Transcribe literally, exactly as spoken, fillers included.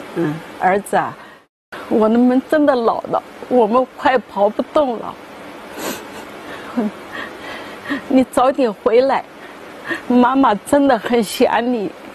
嗯，儿子啊，我们真的老了，我们快跑不动了。你早点回来，妈妈真的很想你。